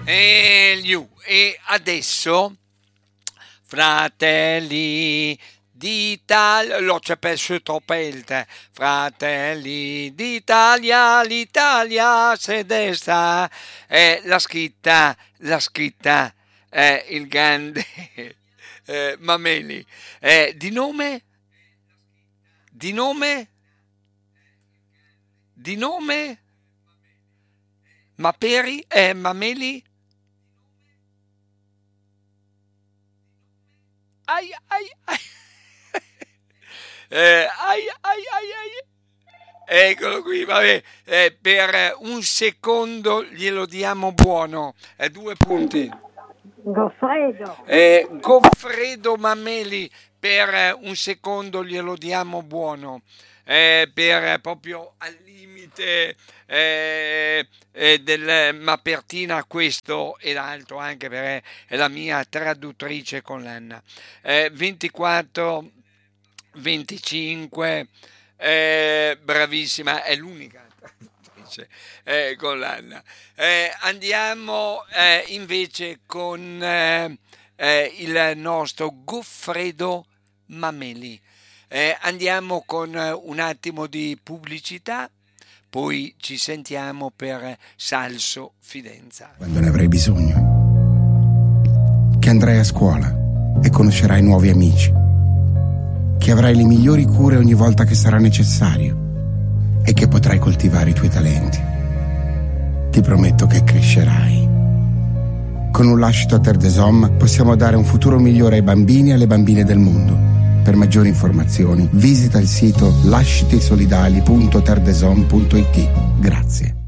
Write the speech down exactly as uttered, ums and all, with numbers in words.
E, gli- e adesso, fratelli d'Italia, l'ho c'è perso troppo il te. Fratelli d'Italia, l'Italia se destra, è la scritta, la scritta, è il grande eh, Mameli, eh, di nome, di nome, di nome, Maperi, eh, Mameli, ai ai ai, eh, ai ai ai ai. Eccolo qui, vabbè, eh, per un secondo glielo diamo buono, eh, due punti. Goffredo. Eh, Goffredo Mameli, per eh, un secondo glielo diamo buono, eh, per eh, proprio al limite eh, eh, del Mapertina, questo e l'altro, anche perché è la mia traduttrice con l'Anna. Eh, ventiquattro venticinque, eh, bravissima, è l'unica traduttrice eh, con l'Anna. Eh, andiamo eh, invece con eh, eh, il nostro Goffredo Mameli. Eh, andiamo con eh, un attimo di pubblicità, poi ci sentiamo per Salso Fidenza. Quando ne avrai bisogno, che andrai a scuola e conoscerai nuovi amici, che avrai le migliori cure ogni volta che sarà necessario e che potrai coltivare i tuoi talenti. Ti prometto che crescerai. Con un lascito a Terre des Hommes possiamo dare un futuro migliore ai bambini e alle bambine del mondo. Per maggiori informazioni visita il sito lascitisolidali punto terre des hommes punto it. Grazie.